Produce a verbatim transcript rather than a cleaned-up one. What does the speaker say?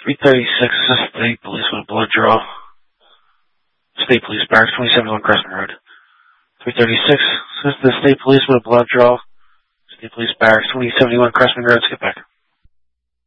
three thirty-six, State Police with a blood draw. State Police Barracks, twenty seventy-one Crestman Road. three thirty-six, the State Police with a blood draw. State Police Barracks, twenty seventy-one Crestman Road, skip back.